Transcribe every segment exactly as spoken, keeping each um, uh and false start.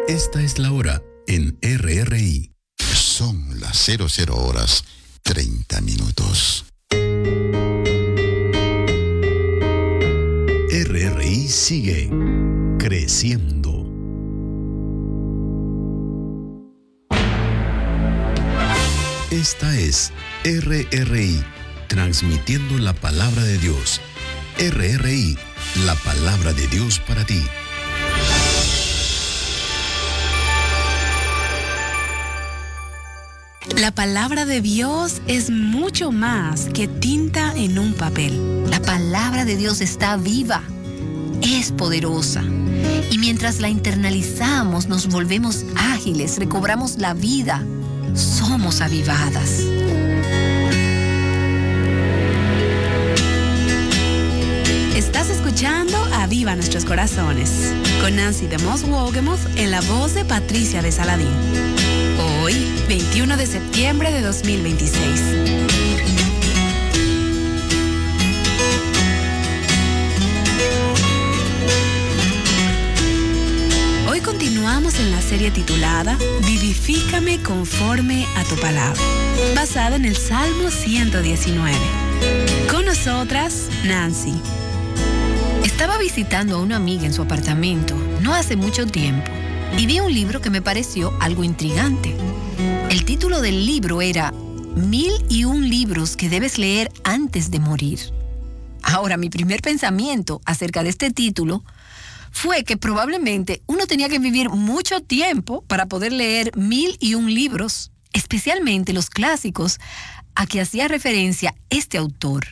Esta es la hora en R R I. Son las cero cero horas treinta minutos. R R I sigue creciendo. Esta es R R I, transmitiendo la palabra de Dios. R R I, la palabra de Dios para ti. La palabra de Dios es mucho más que tinta en un papel. La palabra de Dios está viva, es poderosa. Y mientras la internalizamos, nos volvemos ágiles, recobramos la vida, somos avivadas. Estás escuchando Aviva Nuestros Corazones, con Nancy de Moss Wogemuth en la voz de Patricia de Saladín. Hoy, veintiuno de septiembre de dos mil veintiséis. Hoy continuamos en la serie titulada Vivifícame conforme a tu palabra, basada en el Salmo ciento diecinueve. Con nosotras, Nancy. Estaba visitando a una amiga en su apartamento no hace mucho tiempo y vi un libro que me pareció algo intrigante. El título del libro era Mil y un libros que debes leer antes de morir. Ahora, mi primer pensamiento acerca de este título fue que probablemente uno tenía que vivir mucho tiempo para poder leer mil y un libros, especialmente los clásicos a que hacía referencia este autor.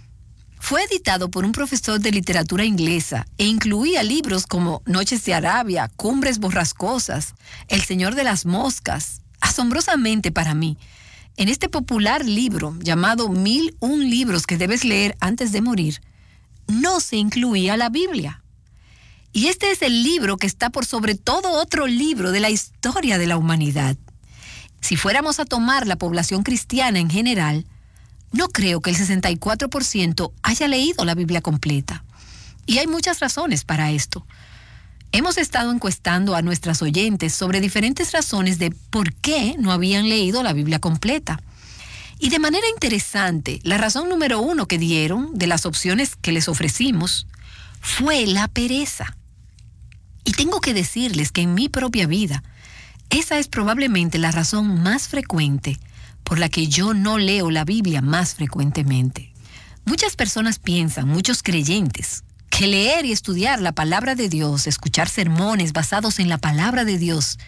Fue editado por un profesor de literatura inglesa e incluía libros como Noches de Arabia, Cumbres Borrascosas, El Señor de las Moscas. Asombrosamente para mí, en este popular libro llamado Mil un libros que debes leer antes de morir, no se incluía la Biblia. Y este es el libro que está por sobre todo otro libro de la historia de la humanidad. Si fuéramos a tomar la población cristiana en general, no creo que el sesenta y cuatro por ciento haya leído la Biblia completa. Y hay muchas razones para esto. Hemos estado encuestando a nuestras oyentes sobre diferentes razones de por qué no habían leído la Biblia completa. Y de manera interesante, la razón número uno que dieron de las opciones que les ofrecimos fue la pereza. Y tengo que decirles que en mi propia vida, esa es probablemente la razón más frecuente por la que yo no leo la Biblia más frecuentemente. Muchas personas piensan, muchos creyentes, que leer y estudiar la palabra de Dios, escuchar sermones basados en la palabra de Dios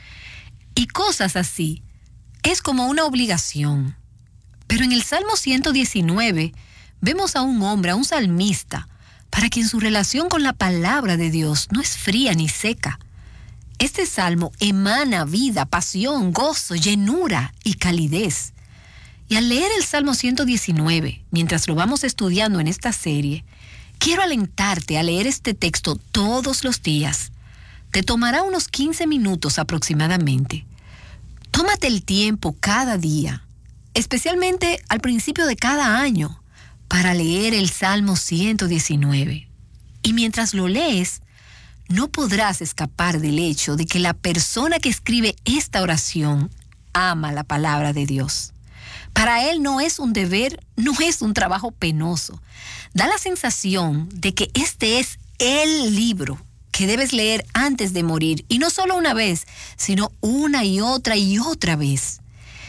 y cosas así, es como una obligación. Pero en el Salmo ciento diecinueve vemos a un hombre, a un salmista, para quien su relación con la palabra de Dios no es fría ni seca. Este salmo emana vida, pasión, gozo, llenura y calidez. Y al leer el Salmo ciento diecinueve, mientras lo vamos estudiando en esta serie, quiero alentarte a leer este texto todos los días. Te tomará unos quince minutos aproximadamente. Tómate el tiempo cada día, especialmente al principio de cada año, para leer el Salmo ciento diecinueve. Y mientras lo lees, no podrás escapar del hecho de que la persona que escribe esta oración ama la palabra de Dios. Para él no es un deber, no es un trabajo penoso. Da la sensación de que este es el libro que debes leer antes de morir, y no solo una vez, sino una y otra y otra vez.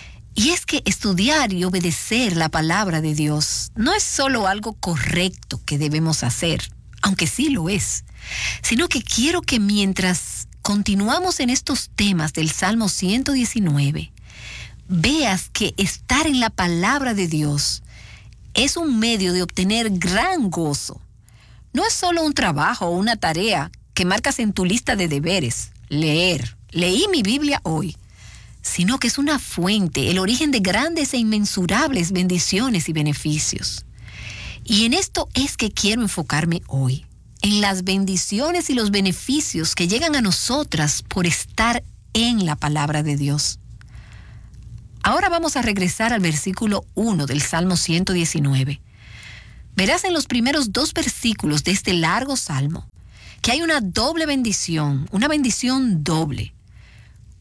Y es que estudiar y obedecer la palabra de Dios no es solo algo correcto que debemos hacer, aunque sí lo es, sino que quiero que mientras continuamos en estos temas del Salmo ciento diecinueve, veas que estar en la palabra de Dios es un medio de obtener gran gozo. No es solo un trabajo o una tarea que marcas en tu lista de deberes, leer, leí mi Biblia hoy, sino que es una fuente, el origen de grandes e inmensurables bendiciones y beneficios. Y en esto es que quiero enfocarme hoy, en las bendiciones y los beneficios que llegan a nosotras por estar en la palabra de Dios. Ahora vamos a regresar al versículo uno del Salmo ciento diecinueve. Verás en los primeros dos versículos de este largo salmo que hay una doble bendición, una bendición doble.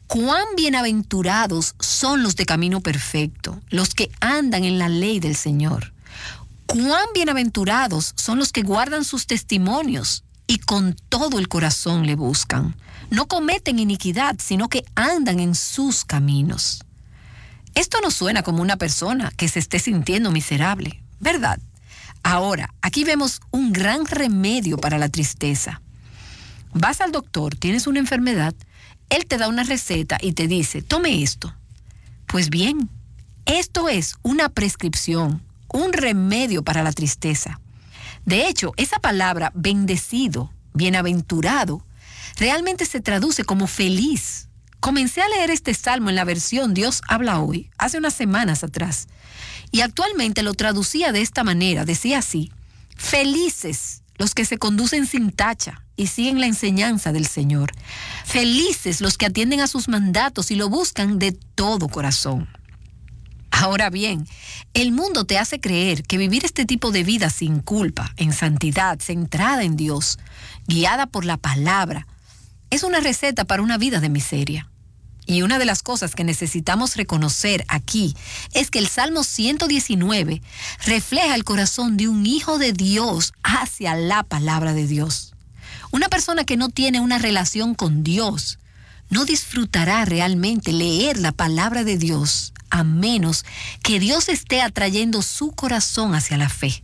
cuán bienaventurados son los de camino perfecto, los que andan en la ley del Señor. Cuán bienaventurados son los que guardan sus testimonios y con todo el corazón le buscan. No cometen iniquidad, sino que andan en sus caminos. Esto no suena como una persona que se esté sintiendo miserable, ¿verdad? Ahora, aquí vemos un gran remedio para la tristeza. Vas al doctor, tienes una enfermedad, él te da una receta y te dice, tome esto. Pues bien, esto es una prescripción, un remedio para la tristeza. De hecho, esa palabra bendecido, bienaventurado, realmente se traduce como feliz. Comencé a leer este salmo en la versión Dios habla hoy, hace unas semanas atrás, y actualmente lo traducía de esta manera, decía así: felices los que se conducen sin tacha y siguen la enseñanza del Señor. Felices los que atienden a sus mandatos y lo buscan de todo corazón. Ahora bien, el mundo te hace creer que vivir este tipo de vida sin culpa, en santidad, centrada en Dios, guiada por la palabra, es una receta para una vida de miseria. Y una de las cosas que necesitamos reconocer aquí es que el Salmo ciento diecinueve refleja el corazón de un hijo de Dios hacia la palabra de Dios. Una persona que no tiene una relación con Dios no disfrutará realmente leer la palabra de Dios a menos que Dios esté atrayendo su corazón hacia la fe.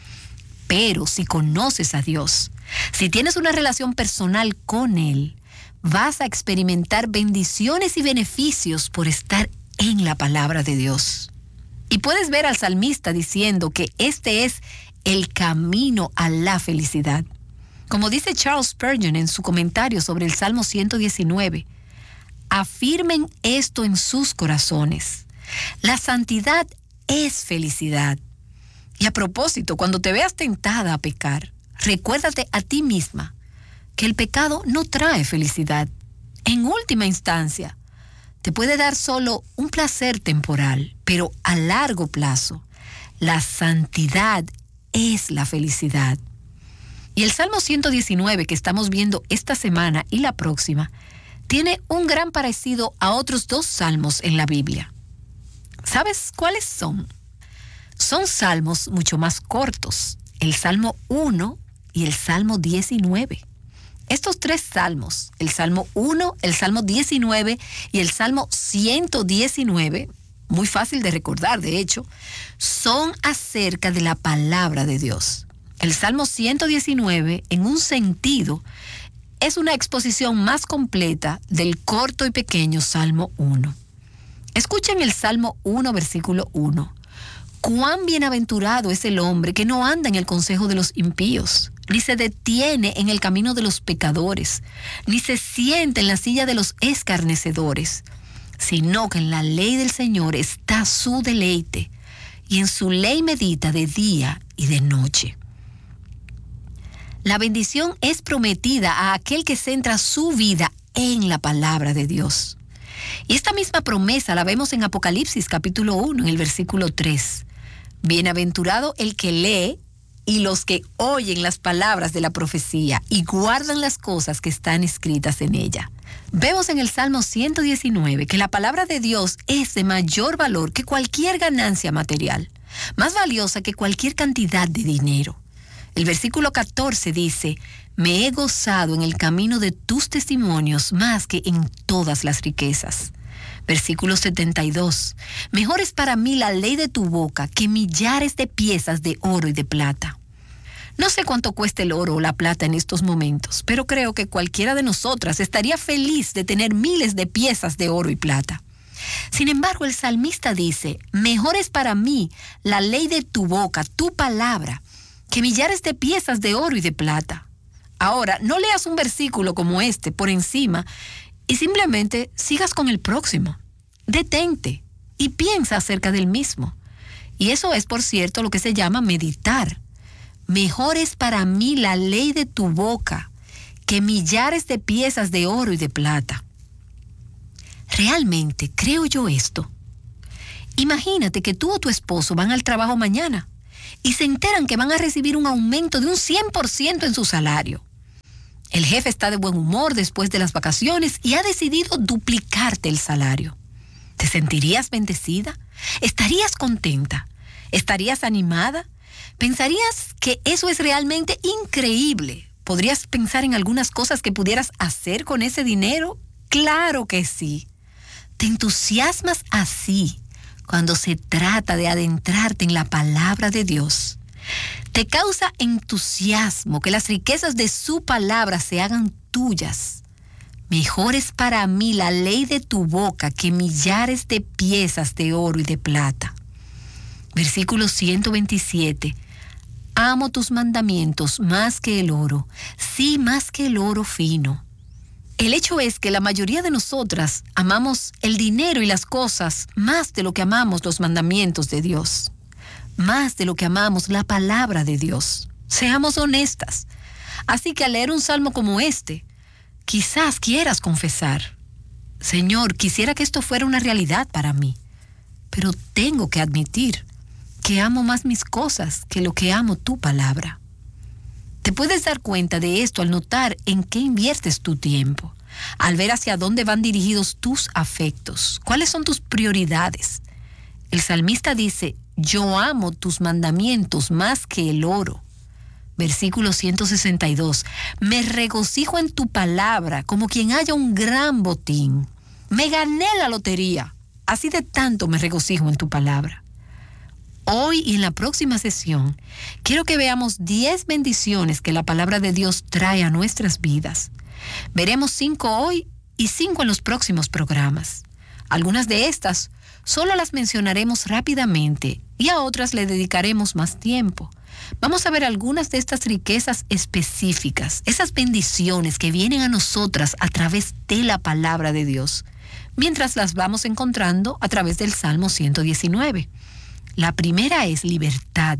Pero si conoces a Dios, si tienes una relación personal con Él, vas a experimentar bendiciones y beneficios por estar en la palabra de Dios. Y puedes ver al salmista diciendo que este es el camino a la felicidad. Como dice Charles Spurgeon en su comentario sobre el Salmo ciento diecinueve, afirmen esto en sus corazones. La santidad es felicidad. Y a propósito, cuando te veas tentada a pecar, recuérdate a ti misma que el pecado no trae felicidad. En última instancia, te puede dar solo un placer temporal, pero a largo plazo, la santidad es la felicidad. Y el Salmo ciento diecinueve que estamos viendo esta semana y la próxima, tiene un gran parecido a otros dos salmos en la Biblia. ¿Sabes cuáles son? Son salmos mucho más cortos, el Salmo uno y el Salmo diecinueve. Estos tres salmos, el Salmo uno, el Salmo diecinueve y el Salmo ciento diecinueve, muy fácil de recordar de hecho, son acerca de la palabra de Dios. El Salmo ciento diecinueve, en un sentido, es una exposición más completa del corto y pequeño Salmo uno. Escuchen el Salmo uno, versículo uno. Cuán bienaventurado es el hombre que no anda en el consejo de los impíos, ni se detiene en el camino de los pecadores, ni se sienta en la silla de los escarnecedores, sino que en la ley del Señor está su deleite, y en su ley medita de día y de noche. La bendición es prometida a aquel que centra su vida en la palabra de Dios. Y esta misma promesa la vemos en Apocalipsis capítulo uno, en el versículo tres. Bienaventurado el que lee y los que oyen las palabras de la profecía y guardan las cosas que están escritas en ella. Vemos en el Salmo ciento diecinueve que la palabra de Dios es de mayor valor que cualquier ganancia material, más valiosa que cualquier cantidad de dinero. El versículo catorce dice: me he gozado en el camino de tus testimonios más que en todas las riquezas. Versículo setenta y dos. Mejor es para mí la ley de tu boca que millares de piezas de oro y de plata. No sé cuánto cuesta el oro o la plata en estos momentos, pero creo que cualquiera de nosotras estaría feliz de tener miles de piezas de oro y plata. Sin embargo, el salmista dice: mejor es para mí la ley de tu boca, tu palabra, que millares de piezas de oro y de plata. Ahora, no leas un versículo como este por encima y simplemente sigas con el próximo. Detente y piensa acerca del mismo. Y eso es, por cierto, lo que se llama meditar. Mejor es para mí la ley de tu boca que millares de piezas de oro y de plata. ¿Realmente creo yo esto? Imagínate que tú o tu esposo van al trabajo mañana y se enteran que van a recibir un aumento de un cien por ciento en su salario. El jefe está de buen humor después de las vacaciones y ha decidido duplicarte el salario. ¿Te sentirías bendecida? ¿Estarías contenta? ¿Estarías animada? ¿Pensarías que eso es realmente increíble? ¿Podrías pensar en algunas cosas que pudieras hacer con ese dinero? Claro que sí. ¿Te entusiasmas así cuando se trata de adentrarte en la palabra de Dios? ¿Te causa entusiasmo que las riquezas de su palabra se hagan tuyas? Mejor es para mí la ley de tu boca que millares de piezas de oro y de plata. Versículo ciento veintisiete. Amo tus mandamientos más que el oro, sí, más que el oro fino. El hecho es que la mayoría de nosotras amamos el dinero y las cosas más de lo que amamos los mandamientos de Dios, más de lo que amamos la palabra de Dios. Seamos honestas. Así que al leer un salmo como este, quizás quieras confesar: Señor, quisiera que esto fuera una realidad para mí, pero tengo que admitir que amo más mis cosas que lo que amo tu palabra. Te puedes dar cuenta de esto al notar en qué inviertes tu tiempo, al ver hacia dónde van dirigidos tus afectos, cuáles son tus prioridades. El salmista dice: yo amo tus mandamientos más que el oro. Versículo ciento sesenta y dos. Me regocijo en tu palabra como quien haya un gran botín. Me gané la lotería. Así de tanto me regocijo en tu palabra. Hoy y en la próxima sesión, quiero que veamos diez bendiciones que la palabra de Dios trae a nuestras vidas. Veremos cinco hoy y cinco en los próximos programas. Algunas de estas solo las mencionaremos rápidamente y a otras le dedicaremos más tiempo. Vamos a ver algunas de estas riquezas específicas, esas bendiciones que vienen a nosotras a través de la palabra de Dios, mientras las vamos encontrando a través del Salmo ciento diecinueve. La primera es libertad.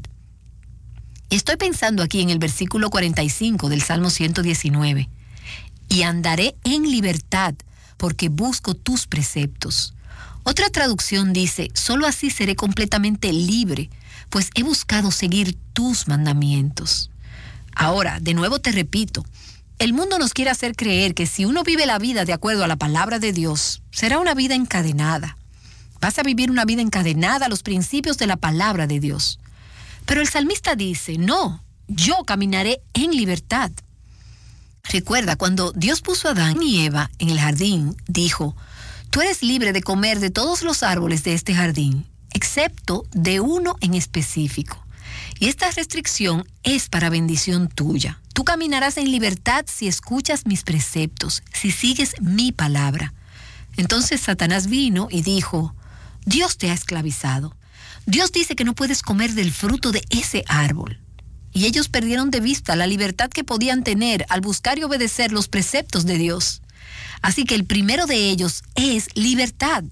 Estoy pensando aquí en el versículo cuarenta y cinco del Salmo ciento diecinueve. Y andaré en libertad, porque busco tus preceptos. Otra traducción dice: solo así seré completamente libre, pues he buscado seguir tus mandamientos. Ahora, de nuevo te repito, el mundo nos quiere hacer creer que si uno vive la vida de acuerdo a la palabra de Dios, será una vida encadenada. Vas a vivir una vida encadenada a los principios de la palabra de Dios. Pero el salmista dice: no, yo caminaré en libertad. Recuerda, cuando Dios puso a Adán y Eva en el jardín, dijo: tú eres libre de comer de todos los árboles de este jardín, excepto de uno en específico. Y esta restricción es para bendición tuya. Tú caminarás en libertad si escuchas mis preceptos, si sigues mi palabra. Entonces Satanás vino y dijo: Dios te ha esclavizado. Dios dice que no puedes comer del fruto de ese árbol. Y ellos perdieron de vista la libertad que podían tener al buscar y obedecer los preceptos de Dios. Así que el primero de ellos es libertad.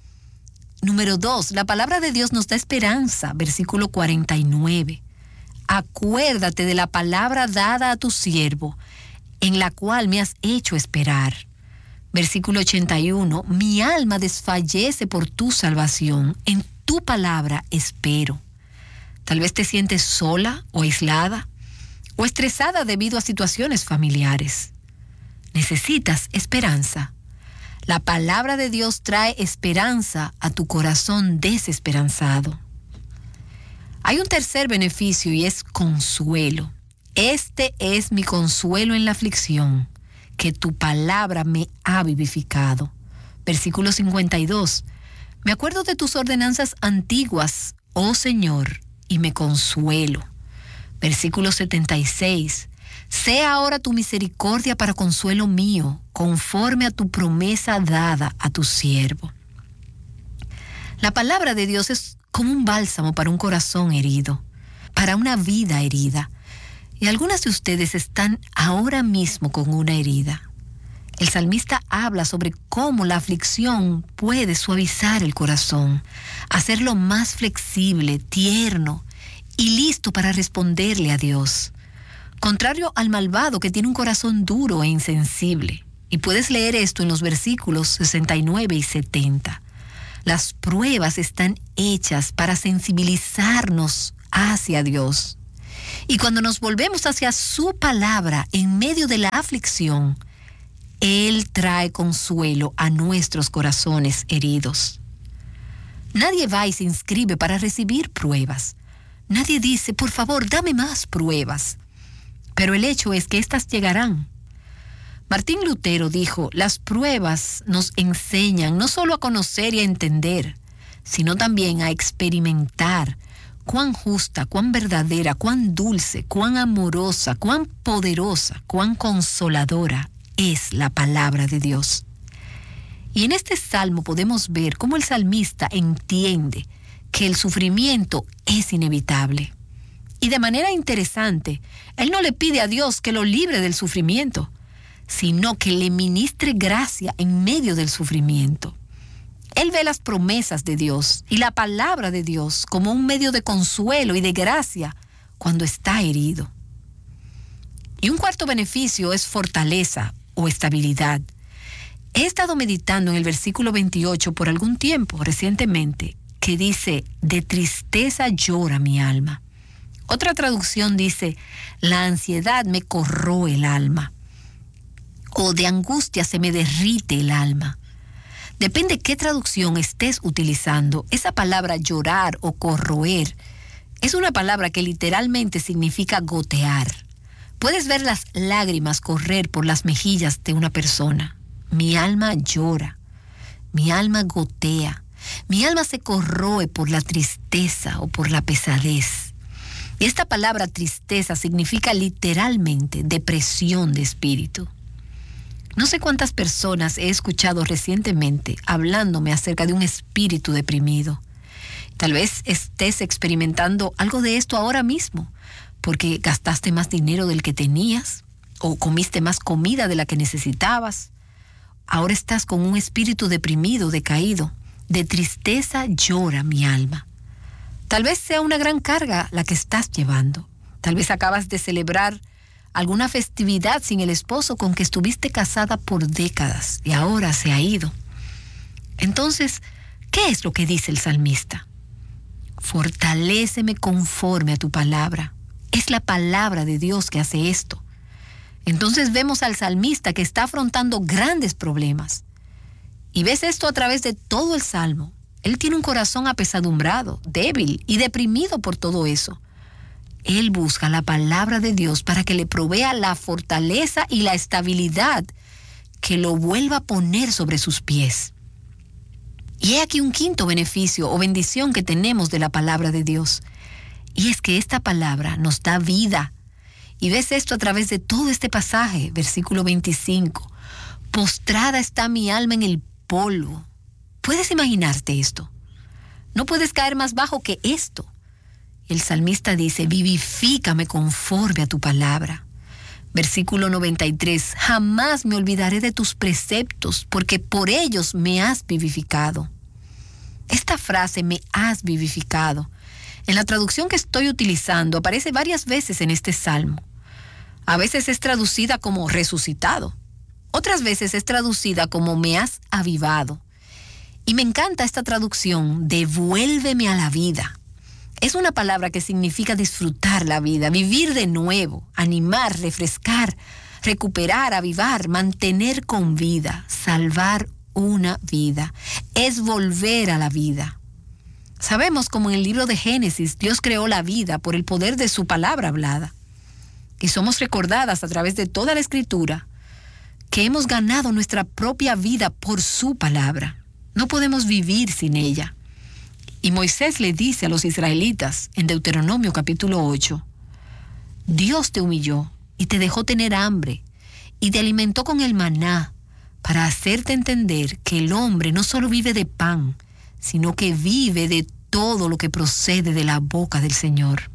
Número dos, la palabra de Dios nos da esperanza. Versículo cuarenta y nueve. Acuérdate de la palabra dada a tu siervo, en la cual me has hecho esperar. Versículo ochenta y uno. Mi alma desfallece por tu salvación. En tu palabra espero. Tal vez te sientes sola o aislada o estresada debido a situaciones familiares. Necesitas esperanza. La palabra de Dios trae esperanza a tu corazón desesperanzado. Hay un tercer beneficio y es consuelo. Este es mi consuelo en la aflicción, que tu palabra me ha vivificado. Versículo cincuenta y dos. Me acuerdo de tus ordenanzas antiguas, oh Señor, y me consuelo. Versículo setenta y seis. Sea ahora tu misericordia para consuelo mío, conforme a tu promesa dada a tu siervo. La palabra de Dios es como un bálsamo para un corazón herido, para una vida herida. Y algunas de ustedes están ahora mismo con una herida. El salmista habla sobre cómo la aflicción puede suavizar el corazón, hacerlo más flexible, tierno y listo para responderle a Dios. Contrario al malvado que tiene un corazón duro e insensible. Y puedes leer esto en los versículos sesenta y nueve y setenta. Las pruebas están hechas para sensibilizarnos hacia Dios. Y cuando nos volvemos hacia su palabra en medio de la aflicción, Él trae consuelo a nuestros corazones heridos. Nadie va y se inscribe para recibir pruebas. Nadie dice, por favor, dame más pruebas. Pero el hecho es que éstas llegarán. Martín Lutero dijo, las pruebas nos enseñan no solo a conocer y a entender, sino también a experimentar cuán justa, cuán verdadera, cuán dulce, cuán amorosa, cuán poderosa, cuán consoladora es la palabra de Dios. Y en este salmo podemos ver cómo el salmista entiende que el sufrimiento es inevitable. Y de manera interesante, él no le pide a Dios que lo libre del sufrimiento, sino que le ministre gracia en medio del sufrimiento. Él ve las promesas de Dios y la palabra de Dios como un medio de consuelo y de gracia cuando está herido. Y un cuarto beneficio es fortaleza o estabilidad. He estado meditando en el versículo veintiocho por algún tiempo recientemente, que dice, de tristeza llora mi alma. Otra traducción dice, la ansiedad me corroe el alma. O de angustia se me derrite el alma. Depende qué traducción estés utilizando. Esa palabra llorar o corroer es una palabra que literalmente significa gotear. Puedes ver las lágrimas correr por las mejillas de una persona. Mi alma llora, mi alma gotea, mi alma se corroe por la tristeza o por la pesadez. Y esta palabra tristeza significa literalmente depresión de espíritu. No sé cuántas personas he escuchado recientemente hablándome acerca de un espíritu deprimido. Tal vez estés experimentando algo de esto ahora mismo, porque gastaste más dinero del que tenías, o comiste más comida de la que necesitabas. Ahora estás con un espíritu deprimido, decaído. De tristeza llora mi alma. Tal vez sea una gran carga la que estás llevando. Tal vez acabas de celebrar alguna festividad sin el esposo con que estuviste casada por décadas y ahora se ha ido. Entonces, ¿qué es lo que dice el salmista? Fortaléceme conforme a tu palabra. Es la palabra de Dios que hace esto. Entonces vemos al salmista que está afrontando grandes problemas. Y ves esto a través de todo el salmo. Él tiene un corazón apesadumbrado, débil y deprimido por todo eso. Él busca la palabra de Dios para que le provea la fortaleza y la estabilidad que lo vuelva a poner sobre sus pies. Y he aquí un quinto beneficio o bendición que tenemos de la palabra de Dios. Y es que esta palabra nos da vida. Y ves esto a través de todo este pasaje, versículo veinticinco. Postrada está mi alma en el polvo. ¿Puedes imaginarte esto? No puedes caer más bajo que esto. El salmista dice, vivifícame conforme a tu palabra. Versículo noventa y tres, jamás me olvidaré de tus preceptos, porque por ellos me has vivificado. Esta frase, me has vivificado, en la traducción que estoy utilizando, aparece varias veces en este salmo. A veces es traducida como resucitado. Otras veces es traducida como me has avivado. Y me encanta esta traducción, devuélveme a la vida. Es una palabra que significa disfrutar la vida, vivir de nuevo, animar, refrescar, recuperar, avivar, mantener con vida, salvar una vida. Es volver a la vida. Sabemos como en el libro de Génesis, Dios creó la vida por el poder de su palabra hablada. Y somos recordadas a través de toda la Escritura que hemos ganado nuestra propia vida por su palabra. No podemos vivir sin ella. Y Moisés le dice a los israelitas en Deuteronomio capítulo ocho, Dios te humilló y te dejó tener hambre y te alimentó con el maná para hacerte entender que el hombre no solo vive de pan, sino que vive de todo lo que procede de la boca del Señor.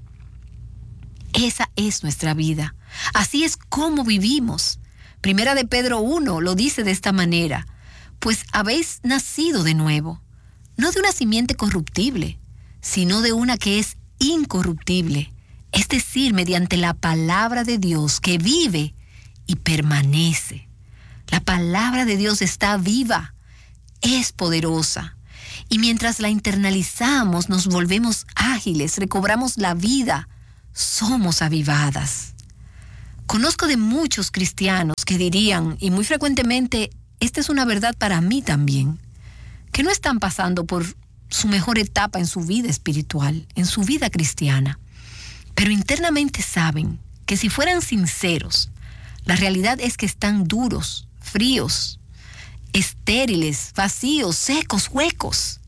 Esa es nuestra vida. Así es como vivimos. Primera de Pedro uno lo dice de esta manera, pues habéis nacido de nuevo, no de una simiente corruptible, sino de una que es incorruptible, es decir, mediante la palabra de Dios que vive y permanece. La palabra de Dios está viva, es poderosa, y mientras la internalizamos nos volvemos ágiles, recobramos la vida, somos avivadas. Conozco de muchos cristianos que dirían, y muy frecuentemente, esta es una verdad para mí también, que no están pasando por su mejor etapa en su vida espiritual, en su vida cristiana, pero internamente saben que si fueran sinceros, la realidad es que están duros, fríos, estériles, vacíos, secos, huecos.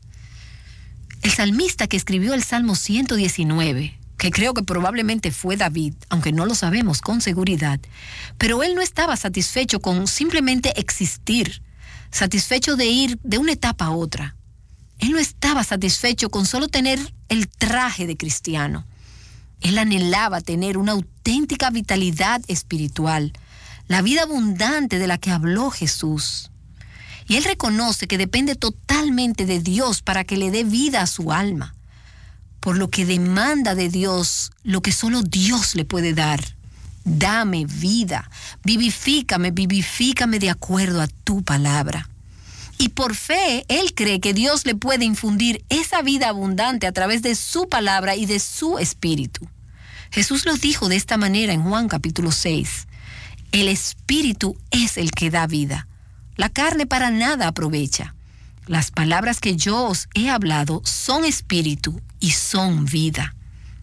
El salmista que escribió el Salmo ciento diecinueve, que creo que probablemente fue David, aunque no lo sabemos con seguridad, pero él no estaba satisfecho con simplemente existir, satisfecho de ir de una etapa a otra. Él no estaba satisfecho con solo tener el traje de cristiano. Él anhelaba tener una auténtica vitalidad espiritual, la vida abundante de la que habló Jesús. Y él reconoce que depende totalmente de Dios para que le dé vida a su alma, por lo que demanda de Dios lo que solo Dios le puede dar. Dame vida, vivifícame, vivifícame de acuerdo a tu palabra. Y por fe, él cree que Dios le puede infundir esa vida abundante a través de su palabra y de su espíritu. Jesús lo dijo de esta manera en Juan capítulo seis. El espíritu es el que da vida. La carne para nada aprovecha. Las palabras que yo os he hablado son espíritu y son vida.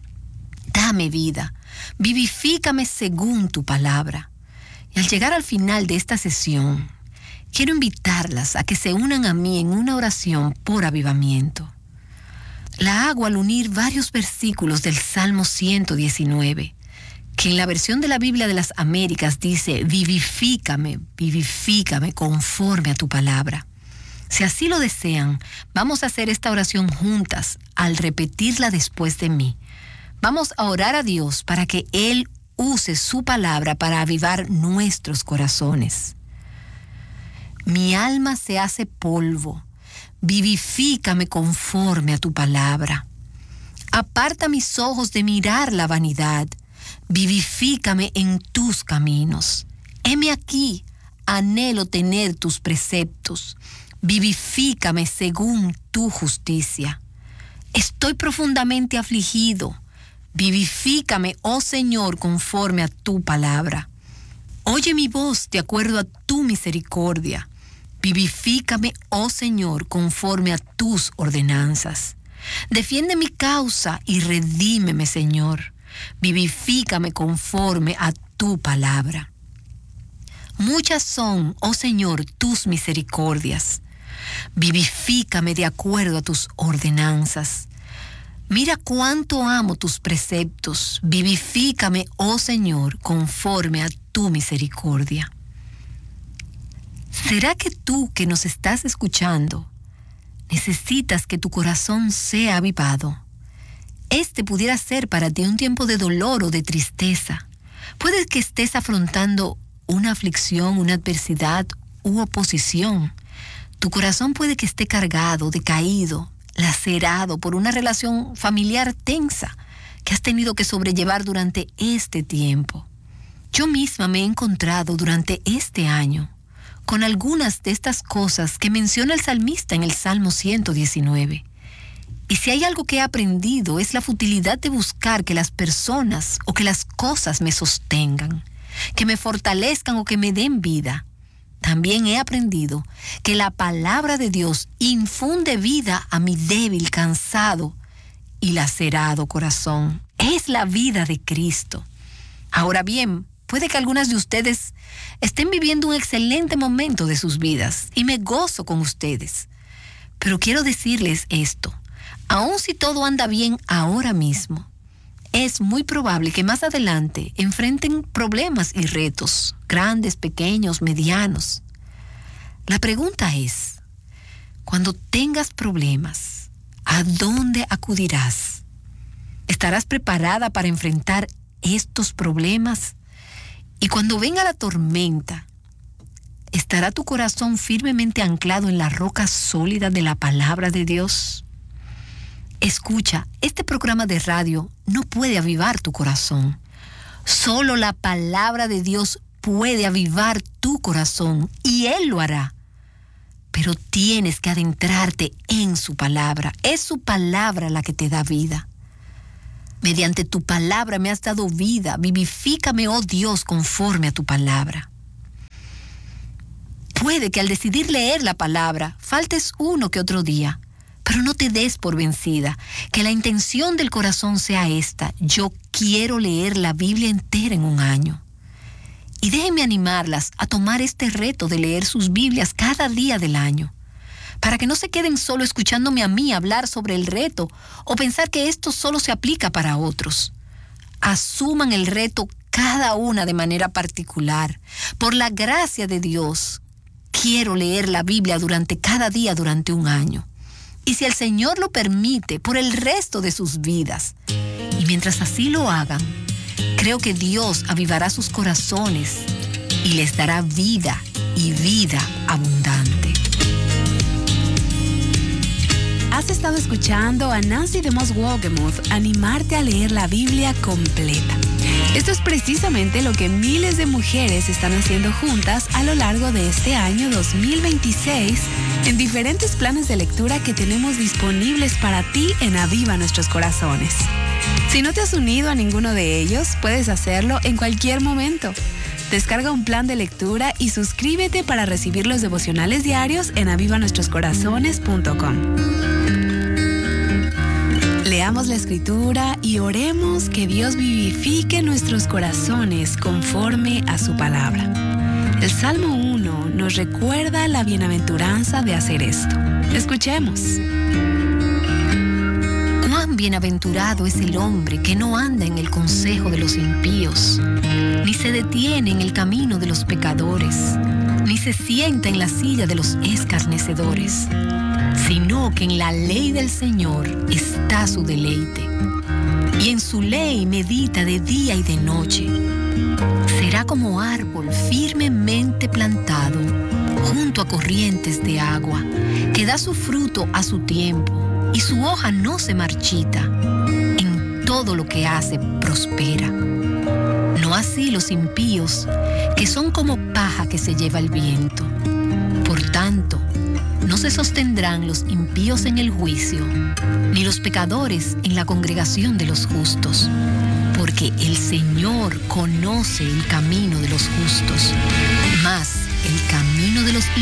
Dame vida, vivifícame según tu palabra. Y al llegar al final de esta sesión, quiero invitarlas a que se unan a mí en una oración por avivamiento. La hago al unir varios versículos del Salmo ciento diecinueve, que en la versión de la Biblia de las Américas dice, vivifícame, vivifícame conforme a tu palabra. Si así lo desean, vamos a hacer esta oración juntas al repetirla después de mí. Vamos a orar a Dios para que Él use su palabra para avivar nuestros corazones. Mi alma se hace polvo, vivifícame conforme a tu palabra. Aparta mis ojos de mirar la vanidad, vivifícame en tus caminos. Heme aquí, anhelo tener tus preceptos, vivifícame según tu justicia. Estoy profundamente afligido, vivifícame, oh Señor, conforme a tu palabra. Oye mi voz de acuerdo a tu misericordia. Vivifícame, oh Señor, conforme a tus ordenanzas. Defiende mi causa y redímeme, Señor. Vivifícame conforme a tu palabra. Muchas son, oh Señor, tus misericordias. Vivifícame de acuerdo a tus ordenanzas. Mira cuánto amo tus preceptos. Vivifícame, oh Señor, conforme a tu misericordia. ¿Será que tú que nos estás escuchando necesitas que tu corazón sea avivado? Este pudiera ser para ti un tiempo de dolor o de tristeza. Puede que estés afrontando una aflicción, una adversidad u oposición. Tu corazón puede que esté cargado, decaído, lacerado por una relación familiar tensa que has tenido que sobrellevar durante este tiempo. Yo misma me he encontrado durante este año con algunas de estas cosas que menciona el salmista en el Salmo ciento diecinueve. Y si hay algo que he aprendido es la futilidad de buscar que las personas o que las cosas me sostengan, que me fortalezcan o que me den vida. También he aprendido que la palabra de Dios infunde vida a mi débil, cansado y lacerado corazón. Es la vida de Cristo. Ahora bien, puede que algunas de ustedes estén viviendo un excelente momento de sus vidas y me gozo con ustedes. Pero quiero decirles esto. Aun si todo anda bien ahora mismo, es muy probable que más adelante enfrenten problemas y retos, grandes, pequeños, medianos. La pregunta es, cuando tengas problemas, ¿a dónde acudirás? ¿Estarás preparada para enfrentar estos problemas? Y cuando venga la tormenta, ¿estará tu corazón firmemente anclado en la roca sólida de la palabra de Dios? Escucha, este programa de radio no puede avivar tu corazón. Solo la palabra de Dios puede avivar tu corazón y Él lo hará. Pero tienes que adentrarte en su palabra. Es su palabra la que te da vida. Mediante tu palabra me has dado vida. Vivifícame, oh Dios, conforme a tu palabra. Puede que al decidir leer la palabra faltes uno que otro día, pero no te des por vencida. Que la intención del corazón sea esta: yo quiero leer la Biblia entera en un año. Y déjenme animarlas a tomar este reto de leer sus Biblias cada día del año, para que no se queden solo escuchándome a mí hablar sobre el reto o pensar que esto solo se aplica para otros. Asuman el reto cada una de manera particular. Por la gracia de Dios, quiero leer la Biblia durante cada día durante un año. Y si el Señor lo permite, por el resto de sus vidas. Y mientras así lo hagan, creo que Dios avivará sus corazones y les dará vida y vida abundante. Has estado escuchando a Nancy DeMoss Wolgemuth animarte a leer la Biblia completa. Esto es precisamente lo que miles de mujeres están haciendo juntas a lo largo de este año dos mil veintiséis en diferentes planes de lectura que tenemos disponibles para ti en Aviva Nuestros Corazones. Si no te has unido a ninguno de ellos, puedes hacerlo en cualquier momento. Descarga un plan de lectura y suscríbete para recibir los devocionales diarios en aviva nuestros corazones punto com. Leamos la Escritura y oremos que Dios vivifique nuestros corazones conforme a su palabra. El Salmo uno nos recuerda la bienaventuranza de hacer esto. Escuchemos. Cuán bienaventurado es el hombre que no anda en el consejo de los impíos, ni se detiene en el camino de los pecadores, ni se sienta en la silla de los escarnecedores, sino que en la ley del Señor está su deleite, y en su ley medita de día y de noche. Será como árbol firmemente plantado junto a corrientes de agua, que da su fruto a su tiempo, y su hoja no se marchita. En todo lo que hace prospera. No así los impíos, que son como paja que se lleva el viento. Por tanto, no se sostendrán los impíos en el juicio, ni los pecadores en la congregación de los justos. Porque el Señor conoce el camino de los justos, mas el camino de los impíos